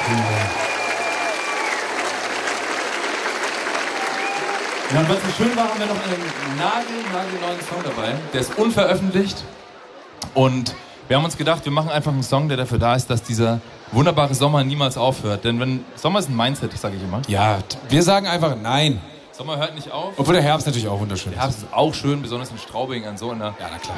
Ja, und weil es so schön war, haben wir noch einen nagelneuen Song dabei. Der ist unveröffentlicht. Und wir haben uns gedacht, wir machen einfach einen Song, der dafür da ist, dass dieser wunderbare Sommer niemals aufhört. Denn Sommer ist ein Mindset, sage ich immer. Ja, wir sagen einfach nein. Sommer hört nicht auf. Obwohl der Herbst natürlich auch wunderschön ist. Der Herbst ist auch schön, besonders in Straubing und so. Ja, na klar.